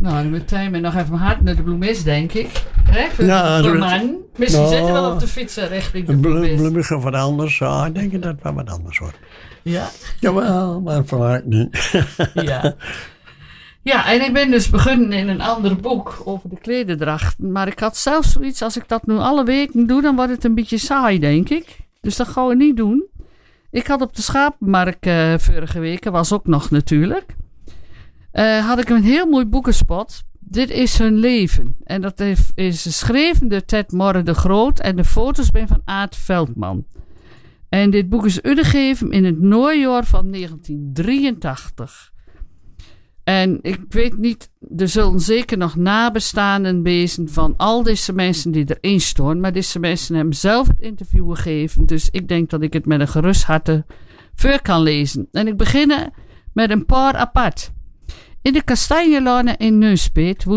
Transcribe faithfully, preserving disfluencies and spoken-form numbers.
Nou, dan meteen maar nog even mijn hart naar de bloemis, denk ik. Hè, voor Ja, voor dat- man. Misschien nou, zitten we wel op de fietsen richting de Een bloemis. bloemige wat anders. Ja, ik denk dat het wel wat anders wordt. Ja. Jawel, maar verlaat niet. Ja. Ja, en ik ben dus begonnen in een ander boek over de klederdracht. Maar ik had zelf zoiets, als ik dat nu alle weken doe, dan wordt het een beetje saai, denk ik. Dus dat gaan we niet doen. Ik had op de schapenmarkt uh, vorige week, was ook nog natuurlijk, uh, had ik een heel mooi boekenspot. Dit is hun leven. En dat heeft, is geschreven door Ted Morre de Groot en de foto's zijn van Aad Veldman. En dit boek is uitgegeven in het najaar van negentien drieëntachtig. En ik weet niet, er zullen zeker nog nabestaanden wezen van al deze mensen die erin staan. Maar deze mensen hebben zelf het interview gegeven. Dus ik denk dat ik het met een gerust harte voor kan lezen. En ik begin met een paar apart. In de Kastanjelane in Neuspeet